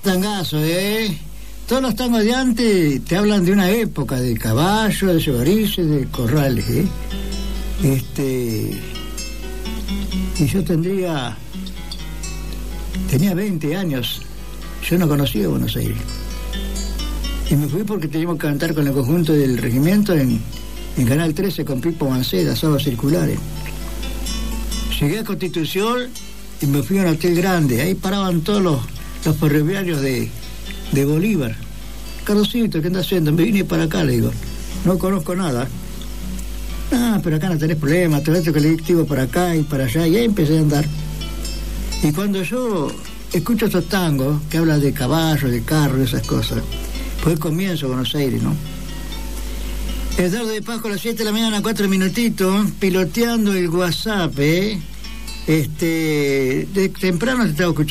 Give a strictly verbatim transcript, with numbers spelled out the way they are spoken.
tangazos, ¿eh? Todos los tangos de antes te hablan de una época, de caballos, de cebarices, de corrales, ¿eh? Este... Y yo tendría... Tenía veinte años. Yo no conocía Buenos Aires. Y me fui porque teníamos que cantar con el conjunto del regimiento en, en Canal trece con Pipo Mancera, sábados circulares. Llegué a Constitución y me fui a un hotel grande. Ahí paraban todos los, los ferroviarios de, de Bolívar. Carlosito, ¿qué andas haciendo? Me vine para acá, le digo. No conozco nada. Ah, pero acá no tenés problema, te meto colectivo para acá y para allá. Y ahí empecé a andar. Y cuando yo escucho estos tangos que hablan de caballos, de carros, esas cosas, pues comienzo Buenos Aires, ¿no? Eduardo de Pasco a las siete de la mañana, cuatro minutitos, piloteando el WhatsApp, ¿eh? Este, de temprano te estaba escuchando.